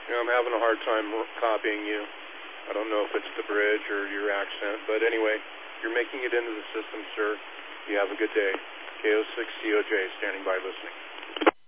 I'm having a hard time copying you. I don't know if it's the bridge or your accent, but anyway, you're making it into the system, sir. You have a good day. KO6COJ, standing by listening.